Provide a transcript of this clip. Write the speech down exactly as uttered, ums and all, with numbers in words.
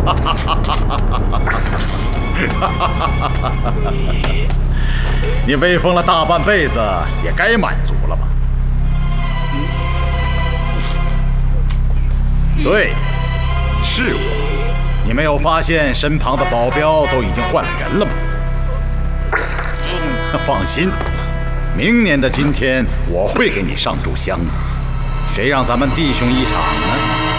你威风了大半辈子，也该满足了吧？对，是我。你没有发现身旁的保镖都已经换了人了吗？放心，明年的今天我会给你上炷香的。谁让咱们弟兄一场呢？